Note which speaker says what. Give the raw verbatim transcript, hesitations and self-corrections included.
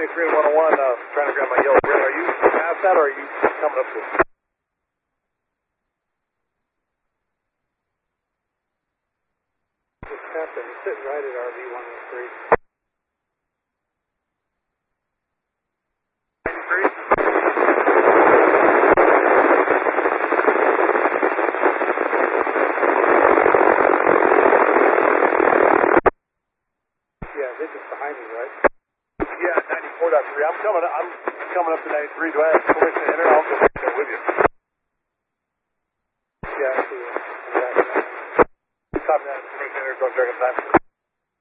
Speaker 1: ninety-three and one oh one, uh, trying to grab my yellow grid. Are you past that or are you coming up to it?
Speaker 2: Just Captain, he's sitting right at R V one oh three.
Speaker 1: ninety-three?
Speaker 2: Yeah, they're just behind me, right?
Speaker 1: Yeah, ninety-four point three. I'm coming up, I'm coming up to ninety-three. Do I have permission to enter? I'll go there with you.
Speaker 2: Yeah, I see you.
Speaker 1: Copy that. Permission to enter. Go check it out.